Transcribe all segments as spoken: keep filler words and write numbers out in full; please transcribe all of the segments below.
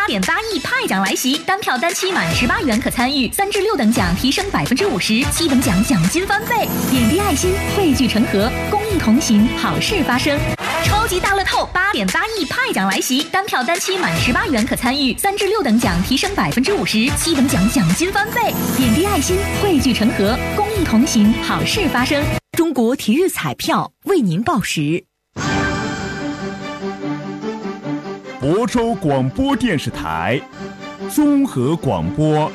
点八亿派奖来袭，单票单期满十八元可参与，三至六等奖提升百分之五十，七等奖奖金翻倍。点滴爱心，汇聚成河，公益同行，好事发生。超级大乐透八点八亿派奖来袭，单票单期满十八元可参与，三至六等奖提升百分之五十，七等奖奖金翻倍。点滴爱心，汇聚成河，公益同行，好事发生。 中国体育彩票为您报时。 亳州广播电视台综合广播。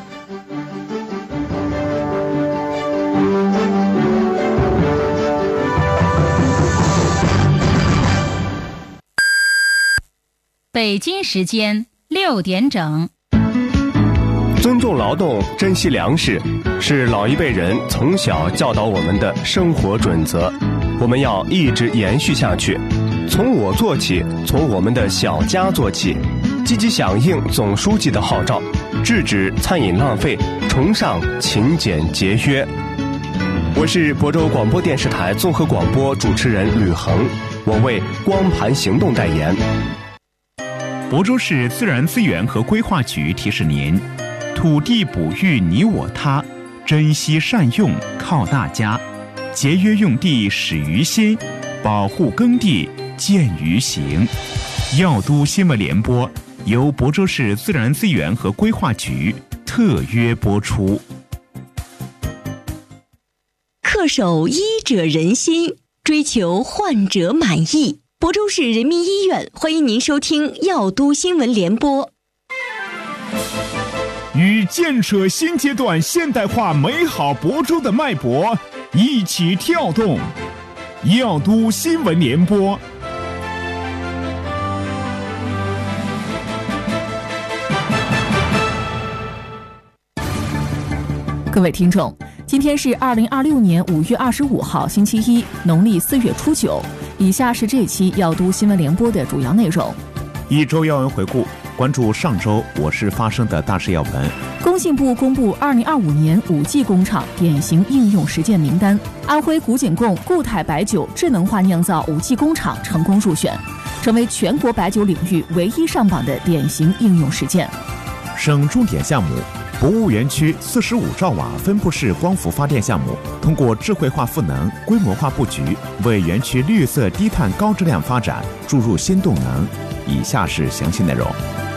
北京时间六点整。 尊重劳动，珍惜粮食，是老一辈人从小教导我们的生活准则，我们要一直延续下去。从我做起，从我们的小家做起，积极响应总书记的号召，制止餐饮浪费，崇尚勤俭节约。我是亳州广播电视台综合广播主持人吕恒，我为光盘行动代言。 亳州市自然资源和规划局提示您：土地哺育你我他，珍惜善用靠大家，节约用地始于心，保护耕地见于行。药都新闻联播由亳州市自然资源和规划局特约播出。 恪守医者仁心，追求患者满意。亳州市人民医院欢迎您收听药都新闻联播。 与建设新阶段现代化美好亳州的脉搏一起跳动，药都新闻联播。 各位听众，今天是二零二六年五月二十五号星期一，农历四月初九。以下是这期药都新闻联播的主要内容。 一周要闻回顾，关注上周我市发生的大事要闻。 工信部公布二零二五年 五 G 工厂典型应用实践名单，安徽古井贡固态白酒智能化酿造 五 G 工厂成功入选，成为全国白酒领域唯一上榜的典型应用实践。 省重点项目博物园区四十五兆瓦分布式光伏发电项目，通过智慧化赋能、规模化布局，为园区绿色低碳高质量发展注入新动能。以下是详细内容。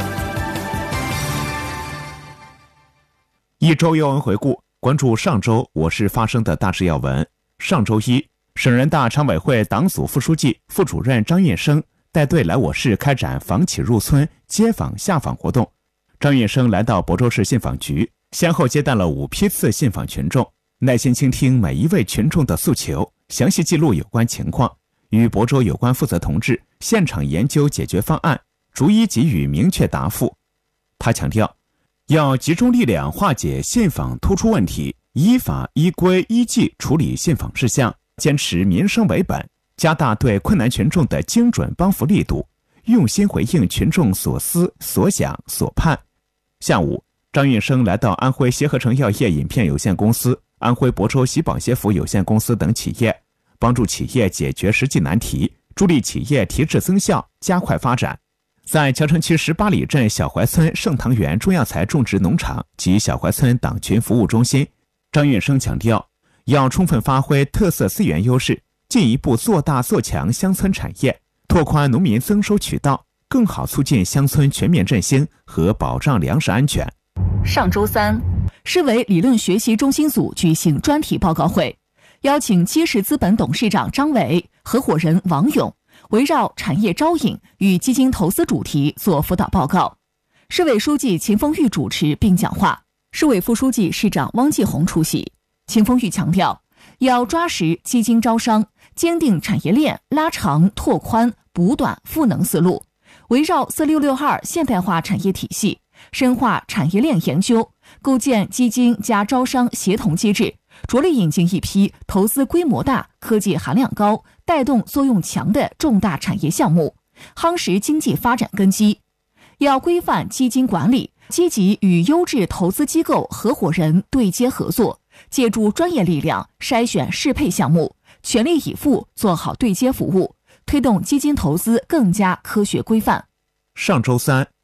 一周要闻回顾，关注上周我市发生的大事要闻。上周一，省人大常委会党组副书记、副主任张运生带队来我市开展访企入村、街访下访活动。张运生来到亳州市信访局，先后接待了五批次信访群众，耐心倾听每一位群众的诉求，详细记录有关情况，与亳州有关负责同志现场研究解决方案，逐一给予明确答复。他强调，要集中力量化解信访突出问题，依法依规依纪处理信访事项，坚持民生为本，加大对困难群众的精准帮扶力度，用心回应群众所思所想所盼。下午，张运生来到安徽协和城药业饮片有限公司、安徽亳州喜宝协福有限公司等企业，帮助企业解决实际难题，助力企业提质增效，加快发展。在桥城区十八里镇小槐村盛唐园中药材种植农场及小槐村党群服务中心，张运生强调，要充分发挥特色资源优势，进一步做大做强乡村产业，拓宽农民增收渠道，更好促进乡村全面振兴和保障粮食安全。 上周三，市委理论学习中心组举行专题报告会，邀请基石资本董事长张伟、合伙人王勇围绕产业招引与基金投资主题做辅导报告。市委书记秦风玉主持并讲话，市委副书记、市长汪继红出席。秦风玉强调，要抓实基金招商，坚定产业链拉长、拓宽、补短赋能思路，围绕四六六二现代化产业体系，深化产业链研究，构建基金加招商协同机制，着力引进一批投资规模大、科技含量高、带动作用强的重大产业项目，夯实经济发展根基。要规范基金管理，积极与优质投资机构合伙人对接合作，借助专业力量筛选适配项目，全力以赴做好对接服务，推动基金投资更加科学规范。 上周三，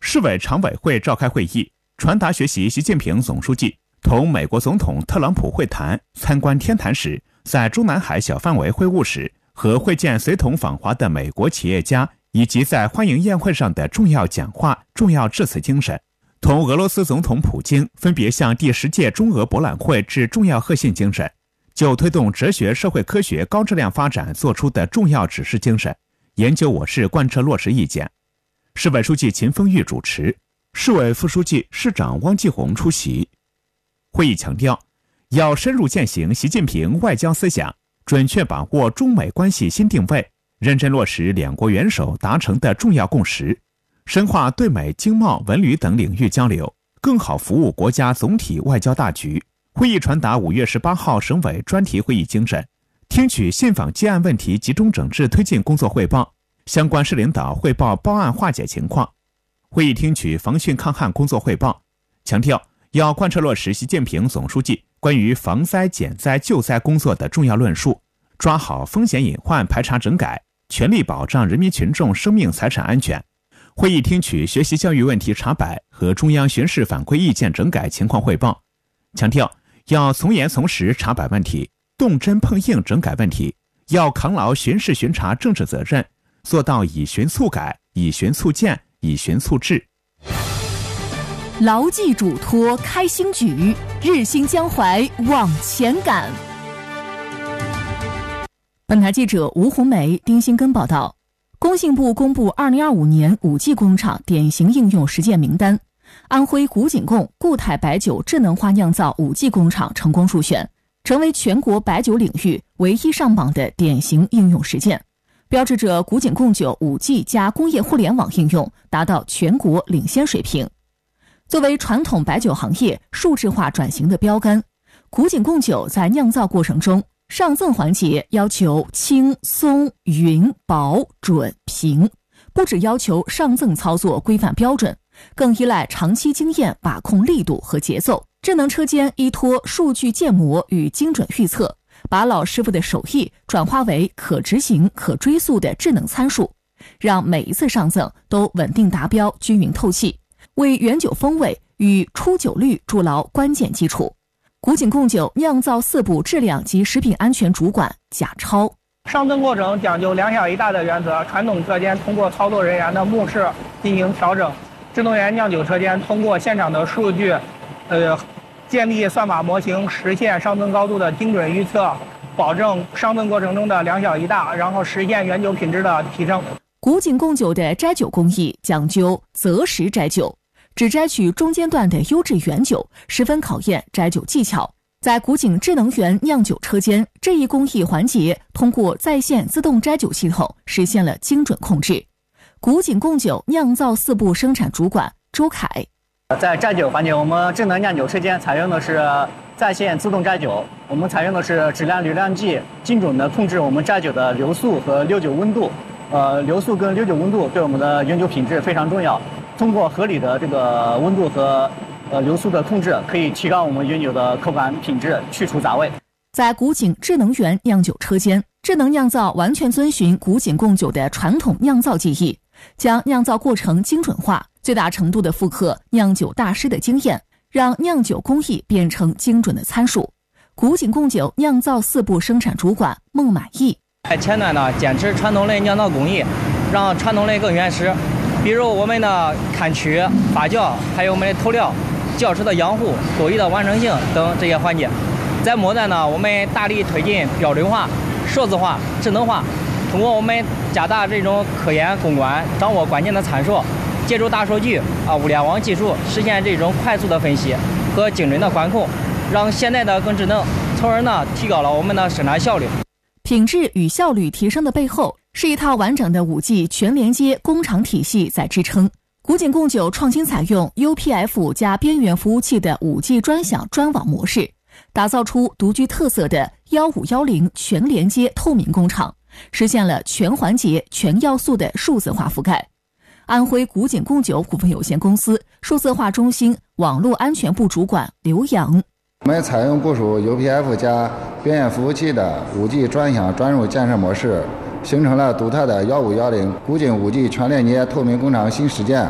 市委常委会召开会议，传达学习习近平总书记同美国总统特朗普会谈、参观天坛时，在中南海小范围会晤时和会见随同访华的美国企业家，以及在欢迎宴会上的重要讲话、重要致辞精神，同俄罗斯总统普京分别向第十届中俄博览会致重要贺信精神，就推动哲学社会科学高质量发展作出的重要指示精神，研究我市贯彻落实意见。市委书记秦风玉主持，市委副书记、市长汪继红出席。会议强调，要深入践行习近平外交思想，准确把握中美关系新定位，认真落实两国元首达成的重要共识，深化对美经贸、文旅等领域交流，更好服务国家总体外交大局。会议传达五月十八号省委专题会议精神，听取信访接案问题集中整治推进工作汇报，相关市领导汇报报案化解情况。会议听取防汛抗旱工作汇报，强调要贯彻落实习近平总书记关于防灾减灾救灾工作的重要论述，抓好风险隐患排查整改，全力保障人民群众生命财产安全。会议听取学习教育问题查摆和中央巡视反馈意见整改情况汇报，强调要从严从实查摆问题，动真碰硬整改问题，要扛牢巡视巡查政治责任，做到以巡促改、以巡促建、以巡促治。 牢记嘱托开新举，日新江淮往前赶。本台记者吴红梅、丁新根报道，工信部公布二零二五年 五 G 工厂典型应用实践名单，安徽古井贡固态白酒智能化酿造 五 G 工厂成功入选，成为全国白酒领域唯一上榜的典型应用实践，标志着古井贡酒 五 G 加工业互联网应用达到全国领先水平。作为传统白酒行业数字化转型的标杆，古井贡酒在酿造过程中，上赠环节要求轻、松、匀、薄、准、平，不只要求上赠操作规范标准，更依赖长期经验把控力度和节奏。智能车间依托数据建模与精准预测，把老师傅的手艺转化为可执行、可追溯的智能参数，让每一次上赠都稳定达标、均匀透气，为原酒风味与出酒率筑牢关键基础。古井贡酒酿造四部质量及食品安全主管贾超， 上赠过程讲究两小一大的原则，传统车间通过操作人员的目视进行调整，智能源酿酒车间通过现场的数据，呃，建立算法模型，实现上赠高度的精准预测，保证上赠过程中的两小一大，然后实现原酒品质的提升。 古井贡酒的摘酒工艺讲究择时摘酒，只摘取中间段的优质原酒，十分考验摘酒技巧。在古井智能源酿酒车间，这一工艺环节通过在线自动摘酒系统实现了精准控制。古井贡酒酿造四部生产主管周凯， 在摘酒环节，我们智能酿酒车间采用的是在线自动摘酒，我们采用的是质量流量计，精准的控制我们摘酒的流速和溜酒温度。呃，流速跟溜酒温度对我们的原酒品质非常重要。通过合理的这个温度和呃流速的控制，可以提高我们原酒的口感品质，去除杂味。 在古井智能源酿酒车间，智能酿造完全遵循古井贡酒的传统酿造技艺，将酿造过程精准化，最大程度的复刻酿酒大师的经验，让酿酒工艺变成精准的参数。古井贡酒酿造四部生产主管孟满意， 在前端呢，坚持传统的酿造工艺，让传统的更原始。比如我们的看曲、发酵，还有我们的投料、酵池的养护、工艺的完成性等这些环节。在末端呢，我们大力推进标准化、数字化、智能化，通过我们加大这种科研攻关，掌握关键的参数，借助大数据啊、物联网技术，实现这种快速的分析和精准的管控，让现代的更智能，从而呢提高了我们的生产效率。 品质与效率提升的背后，是一套完整的 五 G 全连接工厂体系在支撑。古井贡酒创新采用 U P F 加边缘服务器的 五 G 专享专网模式，打造出独具特色的一五一零全连接透明工厂，实现了全环节全要素的数字化覆盖。安徽古井贡酒股份有限公司数字化中心网络安全部主管刘洋， 我们采用部署 U P F 加边缘服务器的 五 G 专享专入建设模式，形成了独特的一五一零古井 五 G 全链接透明工厂新实践，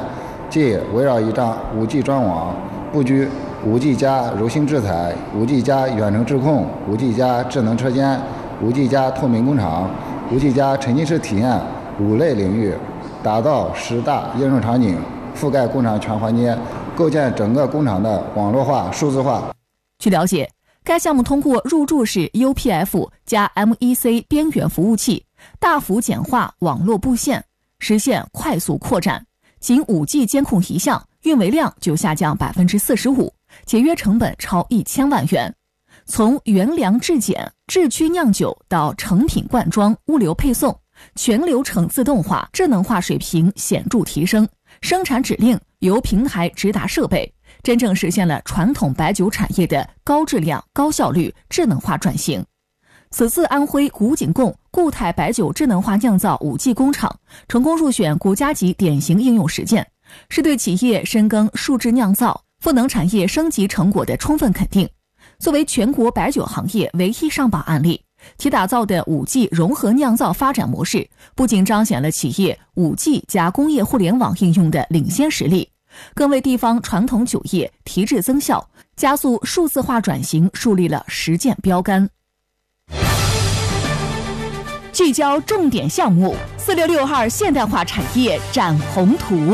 即围绕一张 五 G 专网，布局 五 G 加柔性制裁、五 G 加远程智控、五 G 加智能车间、五 G 加透明工厂、五 G 加沉浸式体验五类领域，打造十大应用场景，覆盖工厂全环节，构建整个工厂的网络化、数字化。 据了解，该项目通过入驻式 U P F 加 M E C 边缘服务器，大幅简化网络布线，实现快速扩展。仅 五 G 监控一项，运维量就下降 百分之四十五， 节约成本超一千万元。从原粮制碱、制曲酿酒到成品灌装、物流配送，全流程自动化、智能化水平显著提升，生产指令由平台直达设备，真正实现了传统白酒产业的高质量、高效率、智能化转型。此次安徽古井贡固态白酒智能化酿造 五 G 工厂成功入选国家级典型应用实践，是对企业深耕数字酿造、赋能产业升级成果的充分肯定。作为全国白酒行业唯一上榜案例，其打造的 五 G 融合酿造发展模式，不仅彰显了企业 五 G 加工业互联网应用的领先实力，更为地方传统酒业提质增效、加速数字化转型树立了实践标杆。聚焦重点项目，四六六号现代化产业展宏图。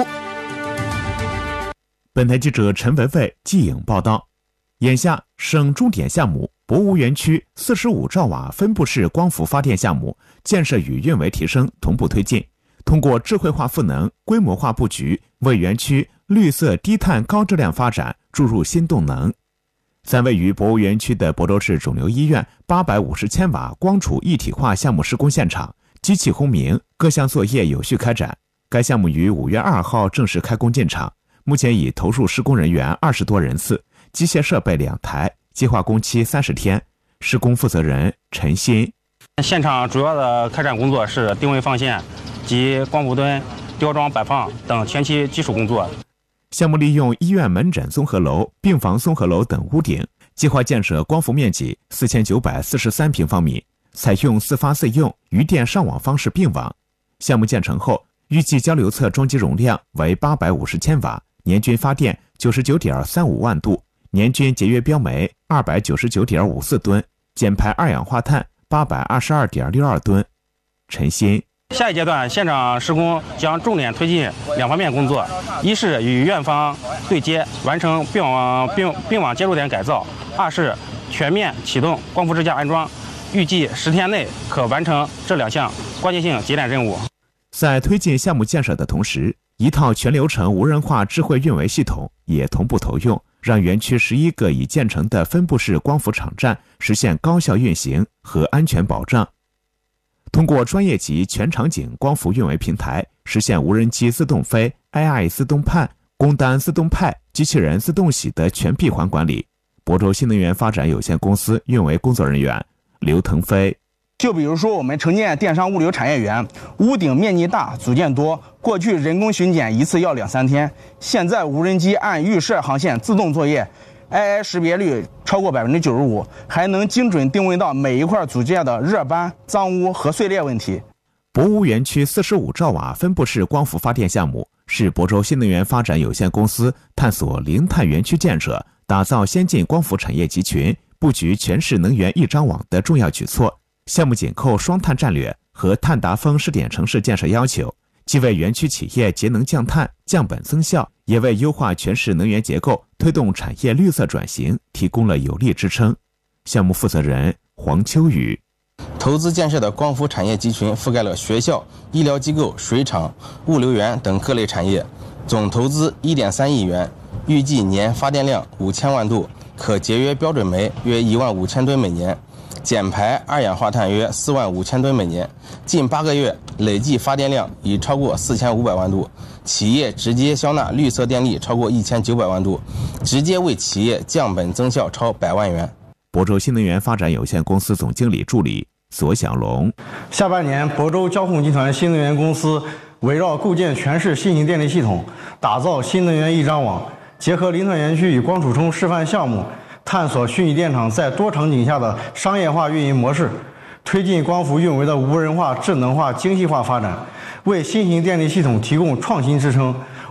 本台记者陈维维记影报道。眼下，省重点项目博物园区四十五兆瓦分布式光伏发电项目建设与运维提升同步推进，通过智慧化赋能、规模化布局，为园区绿色低碳高质量发展注入新动能。在位于博物园区的亳州市肿瘤医院八百五十千瓦光储一体化项目施工现场，机器轰鸣，各项作业有序开展。该项目于五月二号正式开工进场，目前已投入施工人员二十多人次，机械设备两台，计划工期三十天。施工负责人陈鑫： 现场主要的开展工作是定位放线及光伏墩、吊装摆放等前期基础工作。 项目利用医院门诊综合楼、病房综合楼等屋顶，计划建设光伏面积四千九百四十三平方米，采用四发四用、余电上网方式并网。项目建成后，预计交流侧装机容量为八百五十千瓦，年均发电九十九点三五万度，年均节约标煤二百九十九点五四吨，减排二氧化碳八百二十二点六二吨。陈鑫： 下一阶段现场施工将重点推进两方面工作，一是与院方对接，完成并网并并网接入点改造；二是全面启动光伏支架安装，预计十天内可完成这两项关键性节点任务。 在推进项目建设的同时，一套全流程无人化智慧运维系统也同步投用，让园区十一个已建成的分布式光伏场站实现高效运行和安全保障。通过专业级全场景光伏运维平台，实现无人机自动飞、A I 自动判、工单自动派、机器人自动洗的全闭环管理。亳州新能源发展有限公司运维工作人员刘腾飞： 就比如说我们承建电商物流产业园，屋顶面积大，组件多，过去人工巡检一次要两三天，现在无人机按预设航线自动作业，A I 识别率超过百分之九十五，还能精准定位到每一块组件的热斑、脏污和碎裂问题。 博物园区四十五兆瓦分布式光伏发电项目是亳州新能源发展有限公司探索零碳园区建设、打造先进光伏产业集群、布局全市能源一张网的重要举措。项目紧扣双碳战略和碳达峰试点城市建设要求，既为园区企业节能降碳、降本增效，也为优化全市能源结构、推动产业绿色转型提供了有力支撑。项目负责人黄秋雨： 投资建设的光伏产业集群覆盖了学校、医疗机构、水厂、物流园等各类产业，总投资一点三亿元，预计年发电量五千万度，可节约标准煤约一万五千吨每年，减排二氧化碳约四万五千吨每年，近八个月累计发电量已超过四千五百万度，企业直接消纳绿色电力超过一千九百万度，直接为企业降本增效超百万元。 亳州新能源发展有限公司总经理助理左小龙： 下半年，亳州交控集团新能源公司围绕构建全市新型电力系统，打造新能源一张网，结合林特园区与光储充示范项目，探索虚拟电厂在多场景下的商业化运营模式，推进光伏运维的无人化、智能化、精细化发展，为新型电力系统提供创新支撑，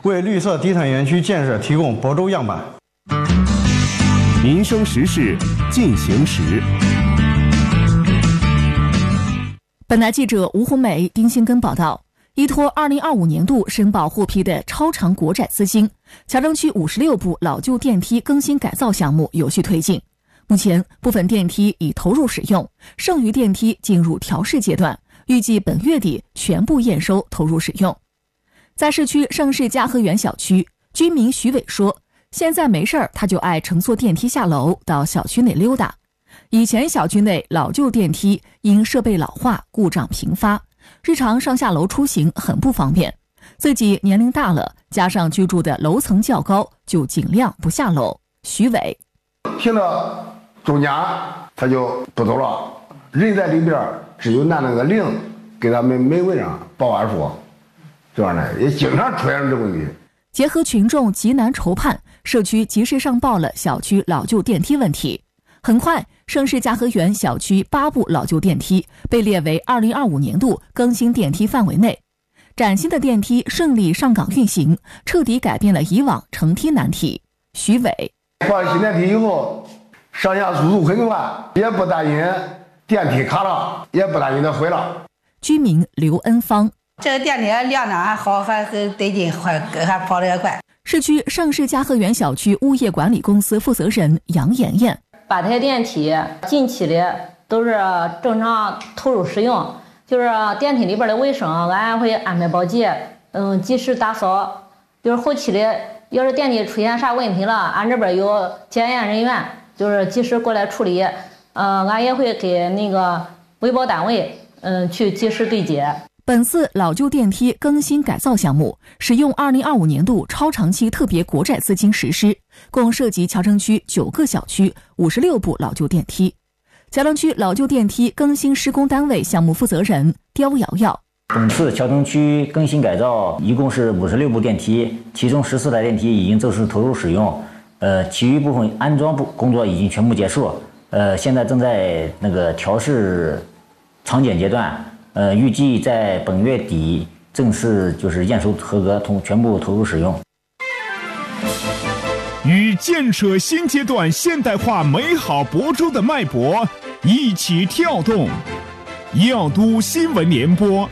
为绿色低碳园区建设提供亳州样板。 民生时事进行时。 本台记者吴红梅、丁新根报道。依托二零二五年度申报获批的超长国债资金，桥城区五十六部老旧电梯更新改造项目有序推进。目前，部分电梯已投入使用，剩余电梯进入调试阶段，预计本月底全部验收投入使用。在市区盛世嘉和园小区，居民徐伟说：“现在没事儿，他就爱乘坐电梯下楼到小区内溜达。以前小区内老旧电梯因设备老化故障频发。”日常上下楼出行很不方便，自己年龄大了，加上居住的楼层较高，就尽量不下楼。徐伟停到中间他就不走了，人在里边只有拿那个铃给他们门卫上报完数，这样的也经常出现这个问题。 结合群众急难愁盼，社区及时上报了小区老旧电梯问题。很快，盛世嘉和园小区八部老旧电梯被列为二零二五年度更新电梯范围内。崭新的电梯顺利上岗运行，彻底改变了以往乘梯难题。徐伟换新电梯以后，上下速度很快，也不担心电梯卡了，也不担心它毁了。 居民刘恩芳这个电梯亮的还好，还很得劲，还还跑得也快。 市区盛世嘉和园小区物业管理公司负责人杨妍妍。 八台电梯近期的都是正常投入使用，就是电梯里边的卫生，俺会安排保洁，嗯，及时打扫。就是后期的，要是电梯出现啥问题了，俺这边有检验人员，就是及时过来处理。呃，俺也会给那个维保单位，嗯，去及时对接。 本次老旧电梯更新改造项目使用二零二五年度超长期特别国债资金实施，共涉及桥城区九个小区五十六部老旧电梯。桥城区老旧电梯更新施工单位项目负责人刁瑶瑶： 本次桥城区更新改造一共是五十六部电梯，其中十四台电梯已经正式投入使用，呃，其余部分安装部工作已经全部结束，呃，现在正在那个调试长检阶段。呃，预计在本月底正式就是验收合格，同全部投入使用。 与建设新阶段现代化美好亳州的脉搏一起跳动，耀都新闻联播。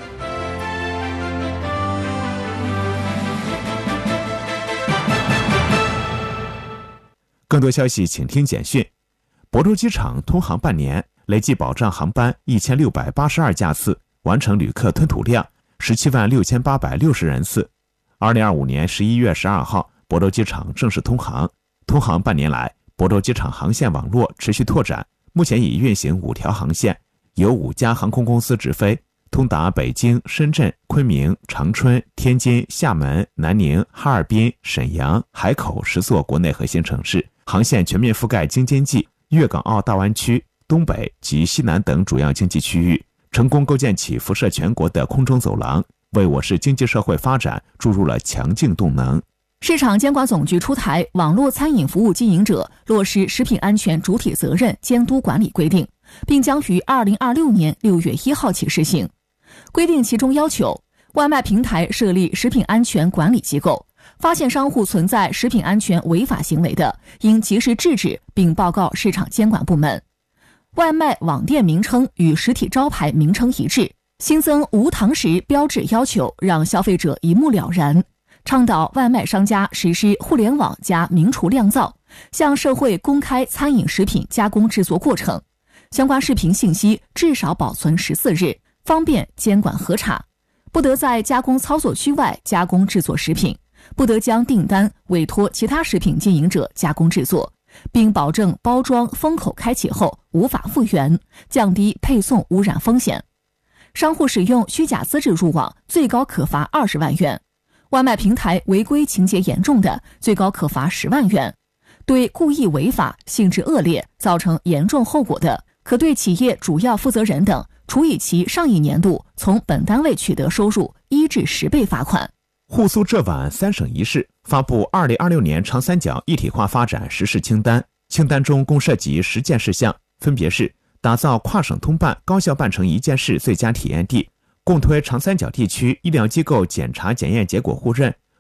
更多消息请听简讯。亳州机场通航半年，累计保障航班一千六百八十二架次。完成旅客吞吐量十七万六千八百六十人次。二零二五年十一月十二号，亳州机场正式通航。通航半年来，亳州机场航线网络持续拓展，目前已运行五条航线，由五家航空公司直飞，通达北京、深圳、昆明、长春、天津、厦门、南宁、哈尔滨、沈阳、海口十座国内核心城市，航线全面覆盖京津冀、粤港澳大湾区、东北及西南等主要经济区域，成功构建起辐射全国的空中走廊，为我市经济社会发展注入了强劲动能。 市场监管总局出台《网络餐饮服务经营者落实食品安全主体责任监督管理规定》，并将于二零二六年六月一号起施行。规定其中要求，外卖平台设立食品安全管理机构，发现商户存在食品安全违法行为的，应及时制止并报告市场监管部门。外卖网店名称与实体招牌名称一致，新增无堂食标志要求，让消费者一目了然。倡导外卖商家实施互联网加明厨亮灶，向社会公开餐饮食品加工制作过程，相关视频信息至少保存十四日，方便监管核查。不得在加工操作区外加工制作食品，不得将订单委托其他食品经营者加工制作，并保证包装封口开启后无法复原，降低配送污染风险。商户使用虚假资质入网，最高可罚二十万元；外卖平台违规情节严重的，最高可罚十万元。对故意违法、性质恶劣、造成严重后果的，可对企业主要负责人等处以其上一年度从本单位取得收入一至十倍罚款。 沪苏浙皖三省一市发布二零二六年长三角一体化发展实事清单，清单中共涉及十件事项，分别是打造跨省通办、高效办成一件事最佳体验地，共推长三角地区医疗机构检查检验结果互认，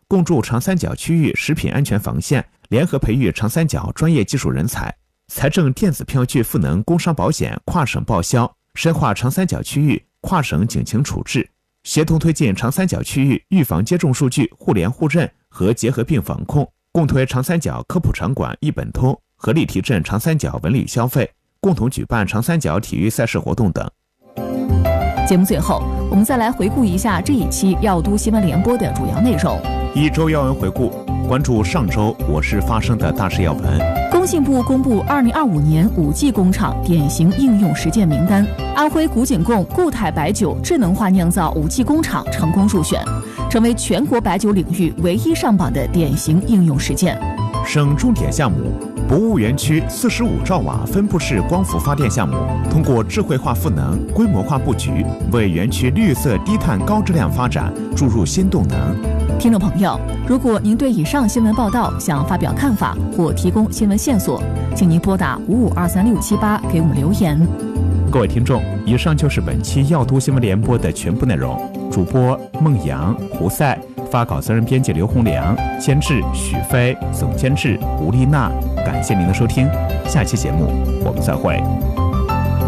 共筑长三角区域食品安全防线，联合培育长三角专业技术人才。财政电子票据赋能工伤保险跨省报销，深化长三角区域跨省警情处置，协同推进长三角区域预防接种数据互联互认和结合并防控，共推长三角科普场馆一本通，合力提振长三角文旅消费，共同举办长三角体育赛事活动等。 节目最后，我们再来回顾一下这一期药都新闻联播的主要内容。 一周要闻回顾，关注上周我市发生的大事要闻。 工信部公布二零二五年 五 G 工厂典型应用实践名单，安徽古井贡固态白酒智能化酿造 五 G 工厂成功入选，成为全国白酒领域唯一上榜的典型应用实践。 省重点项目，博物园区四十五兆瓦分布式光伏发电项目，通过智慧化赋能、规模化布局，为园区绿色低碳高质量发展注入新动能。 听众朋友，如果您对以上新闻报道想发表看法或提供新闻线索，请您拨打五五二三六七八给我们留言。 各位听众，以上就是本期药都新闻联播的全部内容。主播孟阳、胡赛，发稿责任编辑刘洪良，监制许飞，总监制吴丽娜。感谢您的收听，下期节目我们再会。